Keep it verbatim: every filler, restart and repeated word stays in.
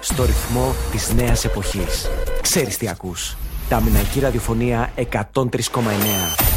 στο ρυθμό της νέας εποχής. Ξέρεις τι ακούς. Τα Μιναϊκή Ραδιοφωνία εκατόν τρία κόμμα εννέα.